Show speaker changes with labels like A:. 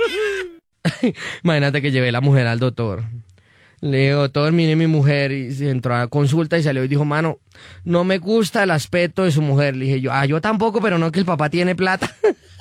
A: Imagínate que llevé la mujer al doctor. Le digo, doctor, mire mi mujer, y se entró a consulta y salió y dijo, mano, no me gusta el aspecto de su mujer. Le dije yo, yo tampoco, pero no que el papá tiene plata.